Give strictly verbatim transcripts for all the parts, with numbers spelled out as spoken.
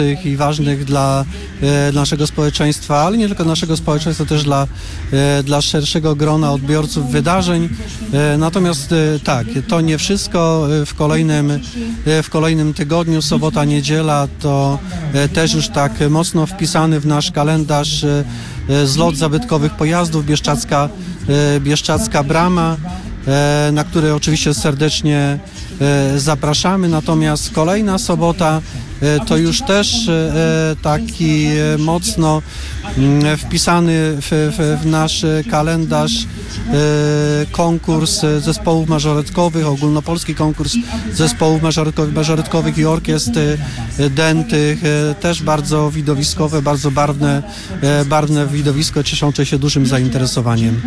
i ważnych dla e, naszego społeczeństwa, ale nie tylko naszego społeczeństwa, też dla, e, dla szerszego grona odbiorców wydarzeń. E, natomiast e, tak, to nie wszystko. W kolejnym, e, w kolejnym tygodniu, sobota, niedziela, to e, też już tak mocno wpisany w nasz kalendarz e, e, zlot zabytkowych pojazdów, Bieszczadzka, e, Bieszczadzka Brama, e, na który oczywiście serdecznie e, zapraszamy. Natomiast kolejna sobota to już też taki mocno wpisany w, w, w nasz kalendarz konkurs zespołów mażoretkowych, ogólnopolski konkurs zespołów mażoretkowych, mażoretkowych i orkiestr dętych, też bardzo widowiskowe, bardzo barwne, barwne widowisko, cieszące się dużym zainteresowaniem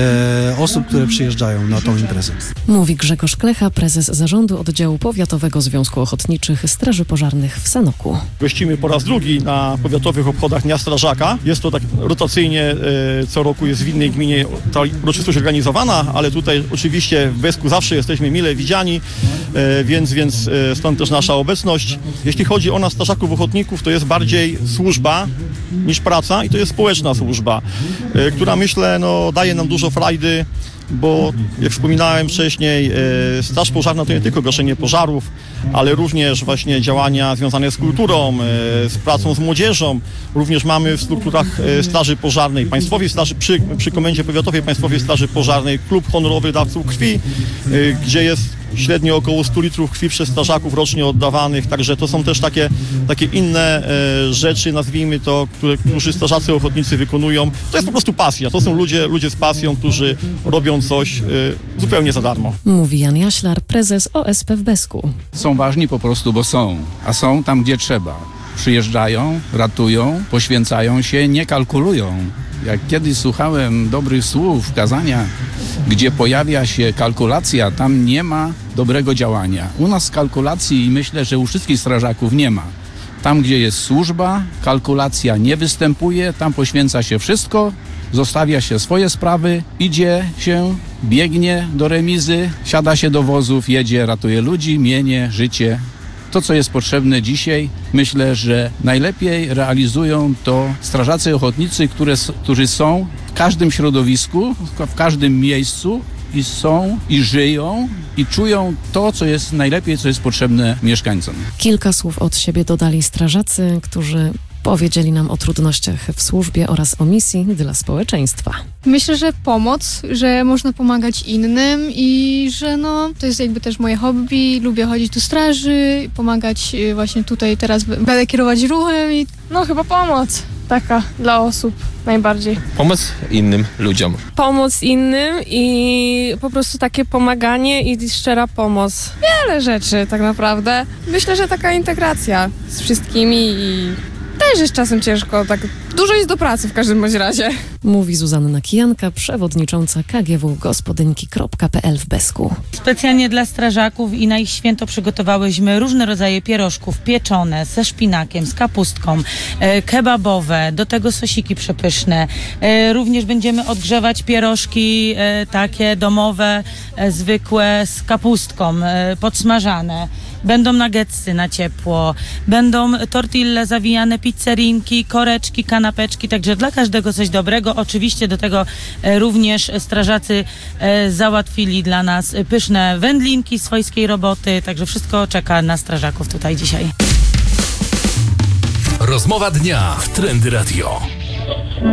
osób, które przyjeżdżają na tą imprezę. Mówi Grzegorz Klecha, prezes zarządu oddziału powiatowego Związku Ochotniczych Straży Pożarnych w Sanoku. Gościmy po raz drugi na powiatowych obchodach Dnia Strażaka. Jest to tak rotacyjnie, e, co roku jest w innej gminie ta uroczystość organizowana, ale tutaj oczywiście w Besku zawsze jesteśmy mile widziani, e, więc, więc e, stąd też nasza obecność. Jeśli chodzi o nas, strażaków ochotników, to jest bardziej służba niż praca i to jest społeczna służba, e, która myślę no, daje nam dużo frajdy, bo jak wspominałem wcześniej, e, Straż Pożarna to nie tylko gaszenie pożarów, ale również właśnie działania związane z kulturą, e, z pracą z młodzieżą. Również mamy w strukturach e, Straży Pożarnej, Państwowej Straży, przy, przy Komendzie Powiatowej Państwowej Straży Pożarnej Klub Honorowych Dawców Krwi, e, gdzie jest średnio około stu litrów krwi przez strażaków rocznie oddawanych, także to są też takie, takie inne e, rzeczy, nazwijmy to, które, którzy strażacy ochotnicy wykonują. To jest po prostu pasja, to są ludzie, ludzie z pasją, którzy robią coś e, zupełnie za darmo. Mówi Jan Jaślar, prezes O S P w Besku. Są ważni po prostu, bo są, a są tam, gdzie trzeba. Przyjeżdżają, ratują, poświęcają się, nie kalkulują. Jak kiedyś słuchałem dobrych słów, kazania, gdzie pojawia się kalkulacja, tam nie ma dobrego działania. U nas kalkulacji, myślę, że u wszystkich strażaków nie ma. Tam, gdzie jest służba, kalkulacja nie występuje, tam poświęca się wszystko, zostawia się swoje sprawy, idzie się, biegnie do remizy, siada się do wozów, jedzie, ratuje ludzi, mienie, życie. To, co jest potrzebne dzisiaj, myślę, że najlepiej realizują to strażacy ochotnicy, które, którzy są w każdym środowisku, w każdym miejscu i są, i żyją, i czują to, co jest najlepiej, co jest potrzebne mieszkańcom. Kilka słów od siebie dodali strażacy, którzy powiedzieli nam o trudnościach w służbie oraz o misji dla społeczeństwa. Myślę, że pomoc, że można pomagać innym i że no, to jest jakby też moje hobby. Lubię chodzić do straży, pomagać właśnie tutaj teraz będę kierować ruchem i no chyba pomoc taka dla osób najbardziej. Pomoc innym ludziom. Pomoc innym i po prostu takie pomaganie i szczera pomoc. Wiele rzeczy tak naprawdę. Myślę, że taka integracja z wszystkimi i też jest czasem ciężko, tak dużo jest do pracy w każdym bądź razie. Mówi Zuzanna Kijanka, przewodnicząca K G W gospodynki kropka p l w Besku. Specjalnie dla strażaków i na ich święto przygotowałyśmy różne rodzaje pierożków pieczone, ze szpinakiem, z kapustką, e, kebabowe, do tego sosiki przepyszne. E, również będziemy odgrzewać pierożki e, takie domowe, e, zwykłe, z kapustką, e, podsmażane. Będą nuggetsy na ciepło, będą tortille zawijane, pizzerinki, koreczki, kanapeczki, także dla każdego coś dobrego. Oczywiście do tego e, również strażacy e, załatwili dla nas pyszne wędlinki swojskiej roboty, także wszystko czeka na strażaków tutaj dzisiaj. Rozmowa dnia w Trendy Radio.